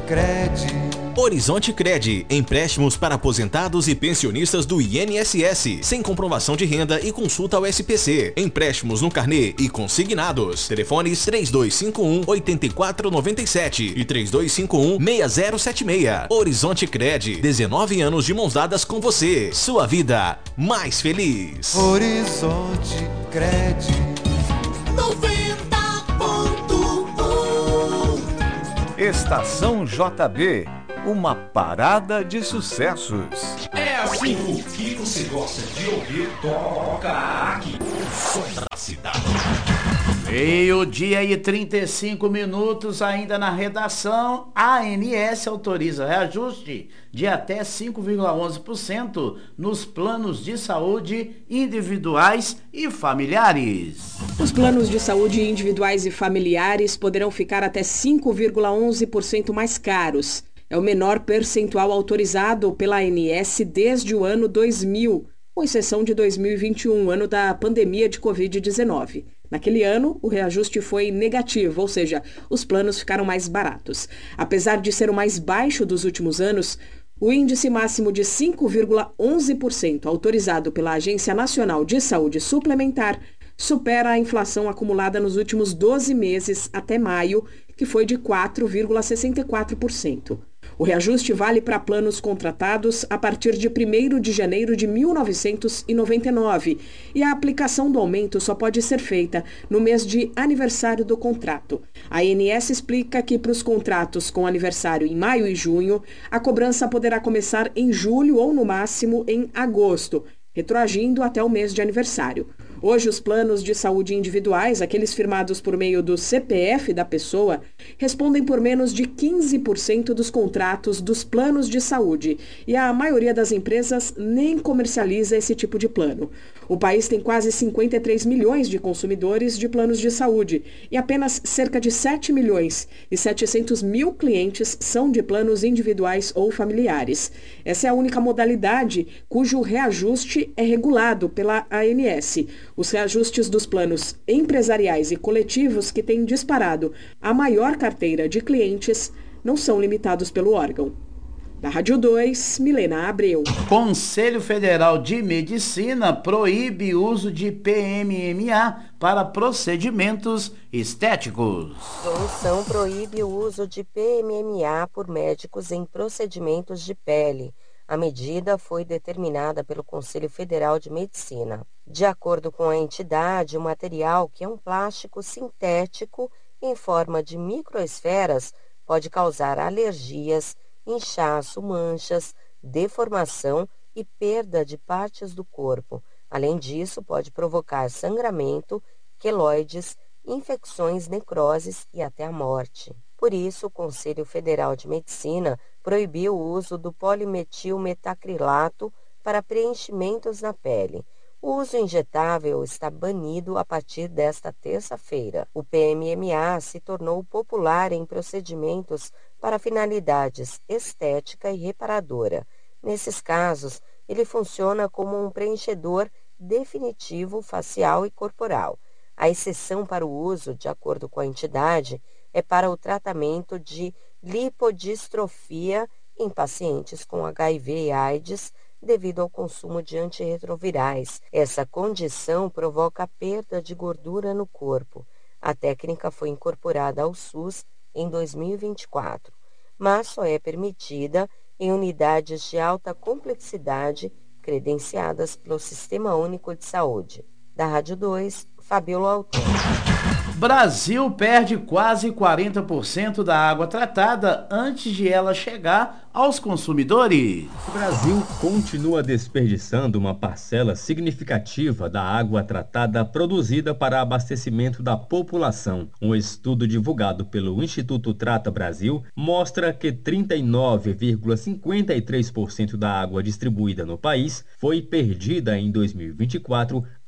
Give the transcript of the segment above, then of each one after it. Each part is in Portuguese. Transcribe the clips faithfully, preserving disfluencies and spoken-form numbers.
Cred. Horizonte Cred, empréstimos para aposentados e pensionistas do I N S S, sem comprovação de renda e consulta ao S P C. Empréstimos no carnê e consignados. Telefones três dois cinco um, oito quatro nove sete e três dois cinco um, seis zero sete seis. Horizonte Cred, dezenove anos de mãos dadas com você. Sua vida mais feliz. Horizonte Cred. noventa ponto um Estação J B, uma parada de sucessos. É assim o que você gosta de ouvir, toca aqui. O som da cidade. Meio-dia e trinta e cinco minutos ainda na redação. A ANS autoriza reajuste de até cinco vírgula onze por cento nos planos de saúde individuais e familiares. Os planos de saúde individuais e familiares poderão ficar até cinco vírgula onze por cento mais caros. É o menor percentual autorizado pela A N S desde o ano dois mil, com exceção de dois mil e vinte e um, ano da pandemia de covid dezenove. Naquele ano, o reajuste foi negativo, ou seja, os planos ficaram mais baratos. Apesar de ser o mais baixo dos últimos anos, o índice máximo de cinco vírgula onze por cento autorizado pela Agência Nacional de Saúde Suplementar supera a inflação acumulada nos últimos doze meses até maio, que foi de quatro vírgula sessenta e quatro por cento. O reajuste vale para planos contratados a partir de primeiro de janeiro de mil novecentos e noventa e nove e a aplicação do aumento só pode ser feita no mês de aniversário do contrato. A A N S explica que para os contratos com aniversário em maio e junho, a cobrança poderá começar em julho ou no máximo em agosto, retroagindo até o mês de aniversário. Hoje, os planos de saúde individuais, aqueles firmados por meio do C P F da pessoa, respondem por menos de quinze por cento dos contratos dos planos de saúde e a maioria das empresas nem comercializa esse tipo de plano. O país tem quase cinquenta e três milhões de consumidores de planos de saúde e apenas cerca de sete milhões e setecentos mil clientes são de planos individuais ou familiares. Essa é a única modalidade cujo reajuste é regulado pela A N S. Os reajustes dos planos empresariais e coletivos, que têm disparado a maior carteira de clientes, não são limitados pelo órgão. Da Rádio dois, Milena Abreu. Conselho Federal de Medicina proíbe o uso de P M M A para procedimentos estéticos. Solução proíbe o uso de P M M A por médicos em procedimentos de pele. A medida foi determinada pelo Conselho Federal de Medicina. De acordo com a entidade, o material, que é um plástico sintético em forma de microesferas, pode causar alergias, inchaço, manchas, deformação e perda de partes do corpo. Além disso, pode provocar sangramento, queloides, infecções, necroses e até a morte. Por isso, o Conselho Federal de Medicina proibiu o uso do polimetilmetacrilato para preenchimentos na pele. O uso injetável está banido a partir desta terça-feira. O P M M A se tornou popular em procedimentos para finalidades estética e reparadora. Nesses casos, ele funciona como um preenchedor definitivo facial e corporal. A exceção para o uso, de acordo com a entidade, é para o tratamento de lipodistrofia em pacientes com H I V e AIDS devido ao consumo de antirretrovirais. Essa condição provoca perda de gordura no corpo. A técnica foi incorporada ao SUS em dois mil e vinte e quatro, mas só é permitida em unidades de alta complexidade credenciadas pelo Sistema Único de Saúde. Da Rádio dois, Fabíola Altão. Brasil perde quase quarenta por cento da água tratada antes de ela chegar aos consumidores. O Brasil continua desperdiçando uma parcela significativa da água tratada produzida para abastecimento da população. Um estudo divulgado pelo Instituto Trata Brasil mostra que trinta e nove vírgula cinquenta e três por cento da água distribuída no país foi perdida em dois mil e vinte e quatro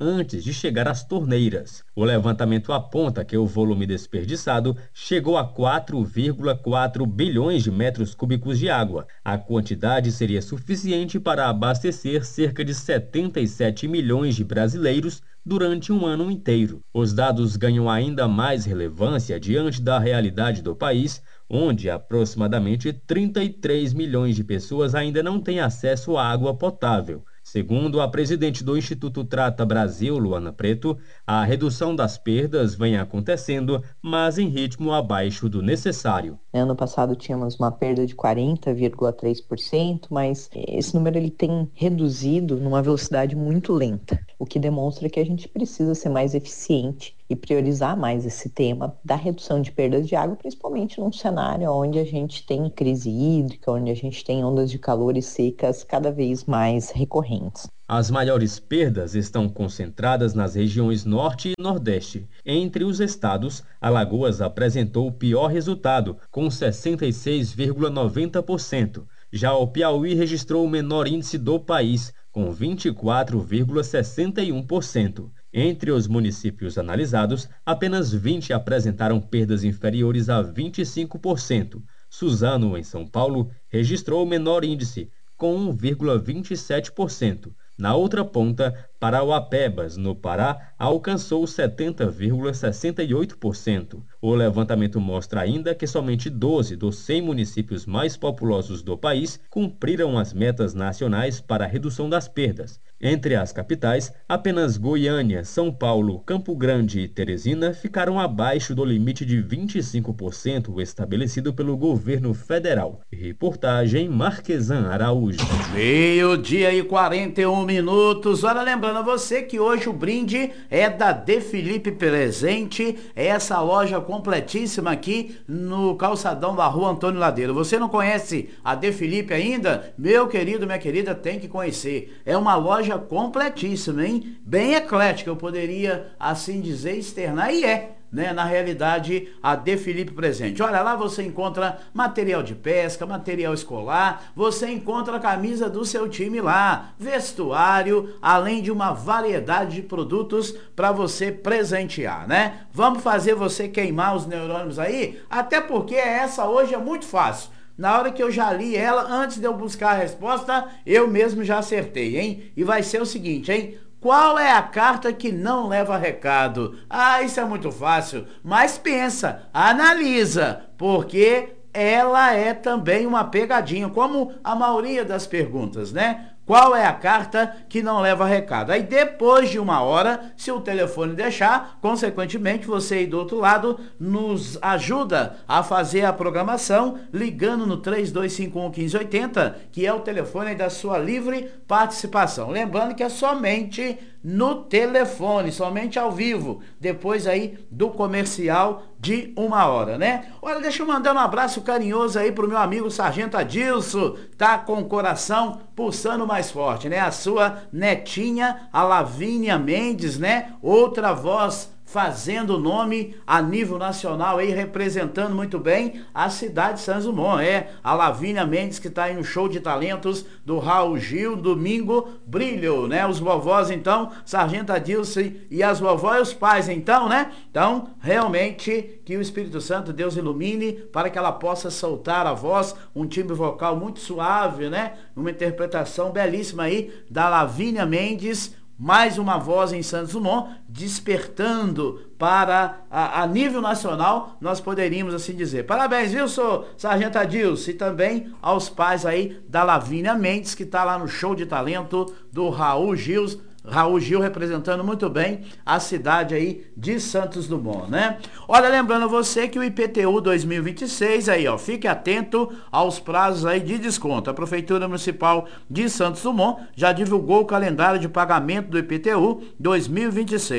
antes de chegar às torneiras. O levantamento aponta que o volume desperdiçado chegou a quatro vírgula quatro bilhões de metros cúbicos de água. A quantidade seria suficiente para abastecer cerca de setenta e sete milhões de brasileiros durante um ano inteiro. Os dados ganham ainda mais relevância diante da realidade do país, onde aproximadamente trinta e três milhões de pessoas ainda não têm acesso à água potável. Segundo a presidente do Instituto Trata Brasil, Luana Preto, a redução das perdas vem acontecendo, mas em ritmo abaixo do necessário. Ano passado tínhamos uma perda de quarenta vírgula três por cento, mas esse número ele tem reduzido numa velocidade muito lenta, o que demonstra que a gente precisa ser mais eficiente e priorizar mais esse tema da redução de perdas de água, principalmente num cenário onde a gente tem crise hídrica, onde a gente tem ondas de calor e secas cada vez mais recorrentes. As maiores perdas estão concentradas nas regiões Norte e Nordeste. Entre os estados, Alagoas apresentou o pior resultado, com sessenta e seis vírgula noventa por cento. Já o Piauí registrou o menor índice do país, com vinte e quatro vírgula sessenta e um por cento. Entre os municípios analisados, apenas vinte apresentaram perdas inferiores a vinte e cinco por cento. Suzano, em São Paulo, registrou o menor índice, com um vírgula vinte e sete por cento. Na outra ponta, Parauapebas, no Pará, alcançou setenta vírgula sessenta e oito por cento. O levantamento mostra ainda que somente doze dos cem municípios mais populosos do país cumpriram as metas nacionais para a redução das perdas. Entre as capitais, apenas Goiânia, São Paulo, Campo Grande e Teresina ficaram abaixo do limite de vinte e cinco por cento estabelecido pelo governo federal. Reportagem Marquesan Araújo. Meio-dia e quarenta e um minutos. Olha, lembrando a você que hoje o brinde é da De Felipe Presente, é essa loja completíssima aqui no calçadão da Rua Antônio Ladeiro. Você não conhece a De Felipe ainda? Meu querido, minha querida, tem que conhecer. É uma loja completíssima, hein? Bem eclética, eu poderia assim dizer, externar, e é, né? Na realidade, a De Felipe Presente. Olha, lá você encontra material de pesca, material escolar, você encontra a camisa do seu time lá, vestuário, além de uma variedade de produtos para você presentear, né? Vamos fazer você queimar os neurônios aí? Até porque essa hoje é muito fácil. Na hora que eu já li ela, antes de eu buscar a resposta, eu mesmo já acertei, hein? E vai ser o seguinte, hein? Qual é a carta que não leva recado? Ah, isso é muito fácil. Mas pensa, analisa, porque ela é também uma pegadinha, como a maioria das perguntas, né? Qual é a carta que não leva recado? Aí depois de uma hora, se o telefone deixar, consequentemente você aí do outro lado nos ajuda a fazer a programação ligando no três dois cinco um, um cinco oito zero, que é o telefone da sua livre participação. Lembrando que é somente no telefone, somente ao vivo, depois aí do comercial de uma hora, né? Olha, deixa eu mandar um abraço carinhoso aí pro meu amigo Sargento Adilson, tá com o coração pulsando mais forte, né? A sua netinha, a Lavínia Mendes, né? Outra voz fazendo nome a nível nacional aí, representando muito bem a cidade de Santos Dumont, é a Lavínia Mendes, que está aí no show de talentos do Raul Gil, domingo brilho, né? Os vovós então, Sargento Adilson e as vovós e os pais então, né? Então, realmente, que o Espírito Santo, Deus ilumine, para que ela possa soltar a voz, um timbre vocal muito suave, né? Uma interpretação belíssima aí da Lavínia Mendes, mais uma voz em Santos Dumont, despertando para a, a nível nacional, nós poderíamos assim dizer. Parabéns, viu, sou Sargento Adilson, e também aos pais aí da Lavínia Mendes, que está lá no show de talento do Raul Gil, Raul Gil representando muito bem a cidade aí de Santos Dumont, né? Olha, lembrando a você que o I P T U dois mil e vinte e seis aí, ó, fique atento aos prazos aí de desconto. A Prefeitura Municipal de Santos Dumont já divulgou o calendário de pagamento do I P T U dois mil e vinte e seis.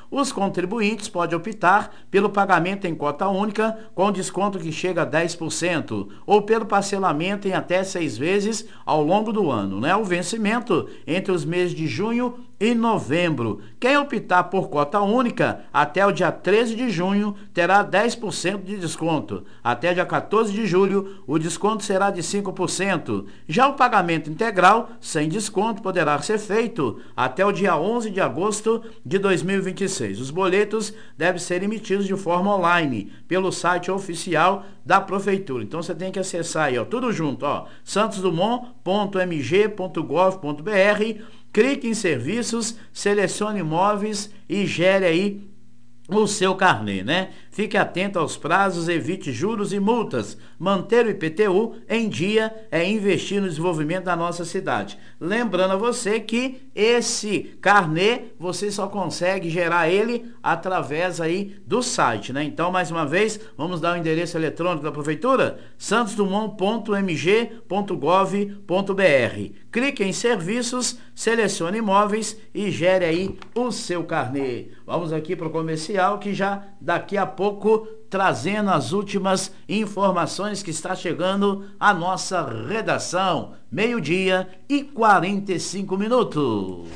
Os contribuintes podem optar pelo pagamento em cota única com desconto que chega a dez por cento ou pelo parcelamento em até seis vezes ao longo do ano, né? O vencimento entre os meses de junho e novembro. Quem optar por cota única até o dia treze de junho terá dez por cento de desconto. Até dia quatorze de julho, o desconto será de cinco por cento. Já o pagamento integral, sem desconto, poderá ser feito até o dia onze de agosto de dois mil e vinte e seis. Os boletos devem ser emitidos de forma online pelo site oficial da Prefeitura. Então você tem que acessar aí, ó, tudo junto, ó, santos dumont ponto m g ponto gov ponto b r. Clique em serviços, selecione imóveis e gere aí o seu carnê, né? Fique atento aos prazos, evite juros e multas. Manter o I P T U em dia é investir no desenvolvimento da nossa cidade. Lembrando a você que esse carnê, você só consegue gerar ele através aí do site, né? Então, mais uma vez, vamos dar o endereço eletrônico da Prefeitura, santos dumont ponto m g ponto gov ponto b r. Clique em serviços, selecione imóveis e gere aí o seu carnê. Vamos aqui para o comercial, que já daqui a pouco trazendo as últimas informações que está chegando à nossa redação. Meio-dia e quarenta e cinco minutos.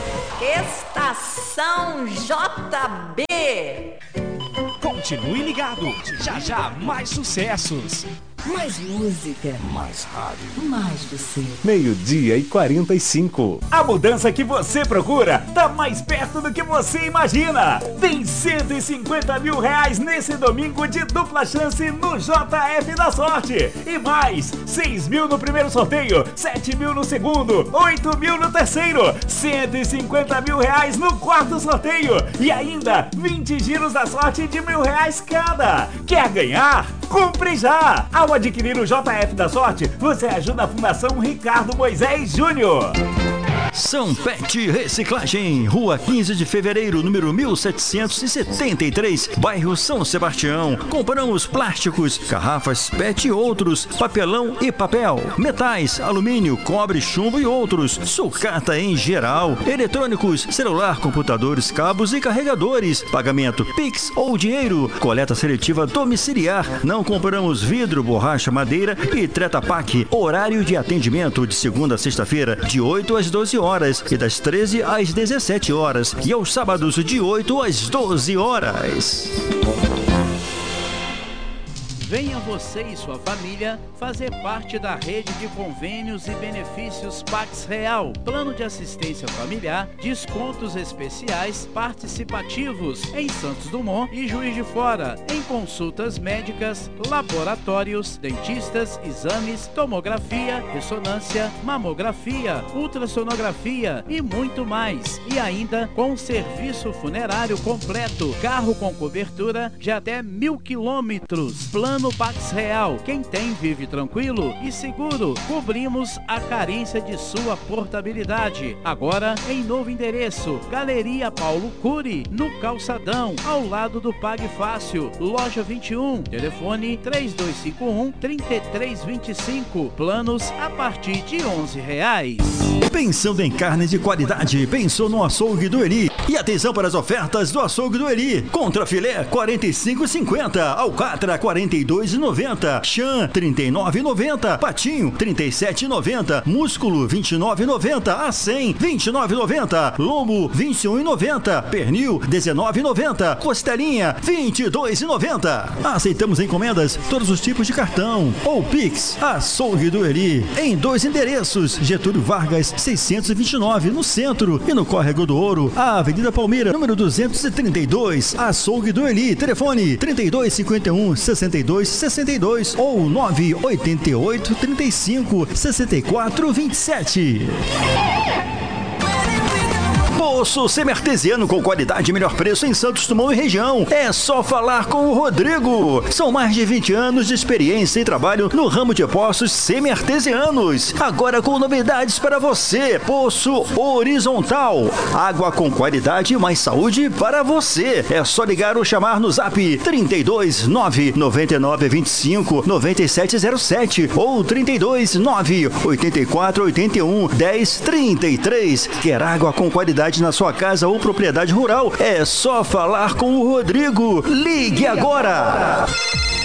Estação J B. Continue ligado. Já já mais sucessos. Mais música. Mais rádio. Mais você. Meio-dia e quarenta e cinco. A mudança que você procura tá mais perto do que você imagina. Tem cento e cinquenta mil reais nesse domingo de dupla chance no J F da Sorte. E mais, seis mil no primeiro sorteio, sete mil no segundo, oito mil no terceiro, cento e cinquenta mil reais no quarto sorteio. E ainda vinte giros da sorte de mil reais cada. Quer ganhar? Compre já! Ao adquirir o J F da Sorte, você ajuda a Fundação Ricardo Moisés Júnior. São Pet Reciclagem, Rua quinze de Fevereiro, número mil setecentos e setenta e três, bairro São Sebastião. Compramos plásticos, garrafas Pet e outros, papelão e papel, metais, alumínio, cobre, chumbo e outros, sucata em geral, eletrônicos, celular, computadores, cabos e carregadores, pagamento Pix ou dinheiro, coleta seletiva domiciliar. Não compramos vidro, borracha, madeira e Treta Pak. Horário de atendimento de segunda a sexta-feira, de oito às doze horas e das treze às dezessete horas e aos sábados de oito às doze horas. Venha você e sua família fazer parte da rede de convênios e benefícios Pax Real. Plano de assistência familiar, descontos especiais participativos em Santos Dumont e Juiz de Fora, em consultas médicas, laboratórios, dentistas, exames, tomografia, ressonância, mamografia, ultrassonografia e muito mais. E ainda com serviço funerário completo, carro com cobertura de até mil quilômetros. Plano No Pax Real, quem tem vive tranquilo e seguro. Cobrimos a carência de sua portabilidade. Agora em novo endereço, Galeria Paulo Cury, no Calçadão, ao lado do Pague Fácil, loja vinte e um, telefone três dois cinco um, três três dois cinco, planos a partir de onze reais. Pensando em carnes de qualidade, pensou no Açougue do Eli. E atenção para as ofertas do Açougue do Eli. Contra filé quarenta e cinco reais e cinquenta centavos, alcatra quarenta e dois reais e noventa centavos, chã trinta e nove reais e noventa centavos, patinho trinta e sete reais e noventa centavos, músculo vinte e nove reais e noventa centavos, a cem vinte e nove reais e noventa centavos, lombo vinte e um reais e noventa centavos, pernil dezenove reais e noventa centavos, costelinha vinte e dois reais e noventa centavos. Aceitamos encomendas, todos os tipos de cartão ou Pix. Açougue do Eli, em dois endereços, Getúlio Vargas seiscentos e vinte e nove no centro e no Córrego do Ouro, a Avenida Palmeira, número duzentos e trinta e dois. Açougue do Eli, telefone trinta e dois cinquenta e um sessenta e dois sessenta e dois ou nove oito oito trinta e cinco sessenta e quatro vinte e sete. Poço semi-artesiano com qualidade e melhor preço em Santos Dumont e região. É só falar com o Rodrigo. São mais de vinte anos de experiência e trabalho no ramo de poços semi-artesianos. Agora com novidades para você. Poço horizontal. Água com qualidade e mais saúde para você. É só ligar ou chamar no zap trinta e dois nove noventa e nove vinte e cinco noventa e sete zero sete ou trinta e dois nove oitenta e quatro oitenta e um dez trinta e três. Quer água com qualidade na sua casa ou propriedade rural, é só falar com o Rodrigo. Ligue agora!